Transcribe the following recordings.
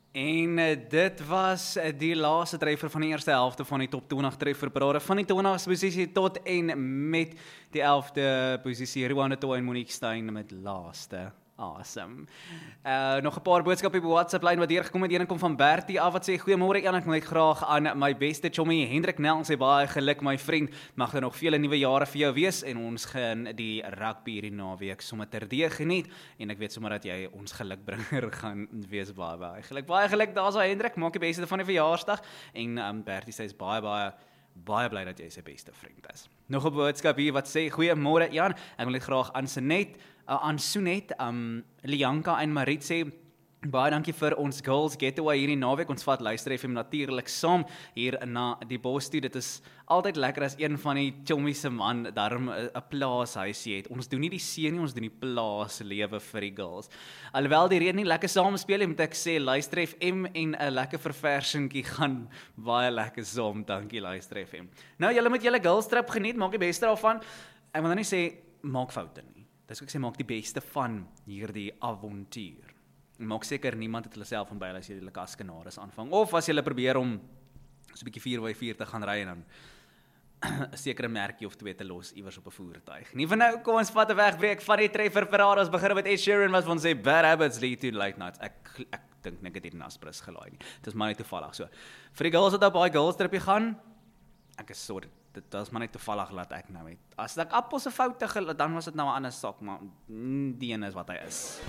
En dit was die laaste treffer van die eerste helfte van die top 20 trefferparade van die 20ste posisie tot en met die 11de posisie. Rwanda Toy en Monique Stein met laaste. Awesome. Nog 'n paar boodskappe op die WhatsApp-lyn wat deurgekom het. Een kom van Bertie af wat sê: "Goeiemôre Jan, ek wil net graag aan my beste chommy Hendrik Nel sê baie geluk my vriend. Mag daar nog vele nuwe jare vir jou wees en ons gaan die rugby hierdie naweek sommer terdee geniet en ek weet sommer dat jy ons gelukbringer gaan wees baie geluk. Baie geluk daarso Hendrik, maak die beste van die verjaarsdag en Bertie sê is baie bly dat jy sy beste vriend is. Nog 'n boodskap hier wat sê: "Goeiemôre Jan, ek wil net graag aan Sonet, Lianka en Marit sê, baie dankie vir ons Girls Getaway hierdie naweek. Ons vat luister FM natuurlik saam hier na die bos toe. Dit is altyd lekker as een van die chommies se man daarom 'n plaashuisie het. Ons doen nie die see nie, ons doen die plaaslewe vir die girls. Alhoewel die reën nie lekker saamspeel, moet ek sê luister FM en 'n lekker verversingkie gaan baie lekker saam. Dankie luister FM. Nou julle moet julle girls trip geniet, maak die beste daarvan. Ek wil nou nie sê maak foute nie. Dis ek sê maak die beste van hierdie avontuur. Maak seker niemand het hulle self van by as jy hulle kaskenaries aanvang. Of as jy probeer om so 'n bietjie 4x4 te gaan ry en dan 'n sekere merkie of twee te los iewers op 'n voertuig. Nie vir nou, kom ons vat 'n wegbreek van die trefferparade. Ons begin met Ed Sheeran wat ons sê bad habits lead to late nights. Ek dink net dit in Aspris gelaai nie. Dit is maar net toevallig so. Vir die girls wat op baie girls tripie gaan, ek is sorry. Dit is maar net toevallig laat ek nou het. As ek appels se foute gelaat, dan was dit nou 'n ander saak, maar die een is wat hy is.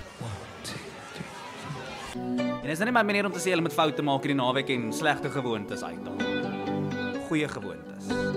En dit is nou nie my manier om te sê hulle moet foute maak hierdie naweek en slegte gewoontes uithaal. Goeie gewoontes.